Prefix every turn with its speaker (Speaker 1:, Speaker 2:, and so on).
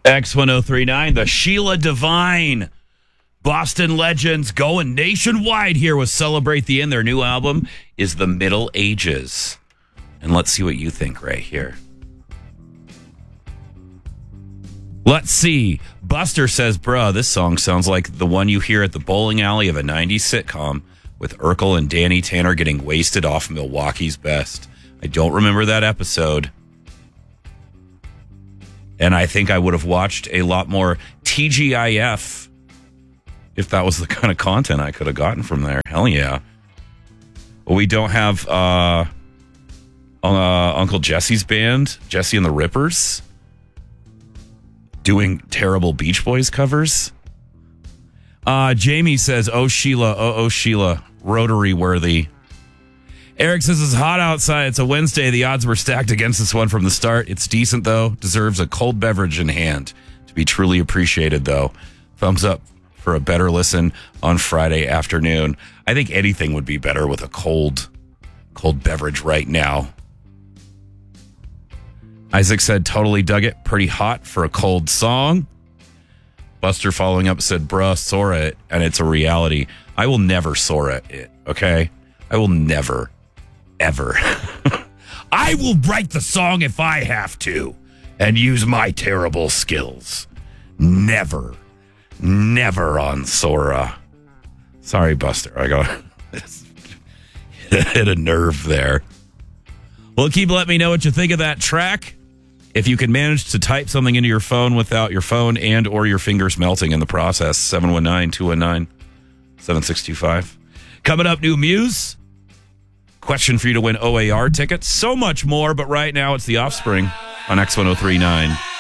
Speaker 1: X1039, the Sheila Divine. Boston Legends going nationwide here with Celebrate the End. Their new album is The Middle Ages. And let's see what you think right here. Let's see. Buster says, bruh, this song sounds like the one you hear at the bowling alley of a 90s sitcom with Urkel and Danny Tanner getting wasted off Milwaukee's Best. I don't remember that episode. And I think I would have watched a lot more TGIF if that was the kind of content I could have gotten from there. Hell yeah. Well, we don't have Uncle Jesse's band, Jesse and the Rippers, doing terrible Beach Boys covers. Jamie says, oh, Sheila, rotary worthy. Eric says it's hot outside. It's a Wednesday. The odds were stacked against this one from the start. It's decent, though. Deserves a cold beverage in hand to be truly appreciated, though. Thumbs up for a better listen on Friday afternoon. I think anything would be better with a cold beverage right now. Isaac said, totally dug it. Pretty hot for a cold song. Buster following up said, bruh, Sora it, and it's a reality. I will never Sora it, okay? I will never, ever. I will write the song if I have to and use my terrible skills. Never on Sora. Sorry, Buster. I got hit a nerve there. Well, keep letting me know what you think of that track. If you can manage to type something into your phone without your phone and or your fingers melting in the process, 719-219-7625. Coming up, new Muse. Question for you to win OAR tickets. So much more, but right now it's The Offspring on X1039.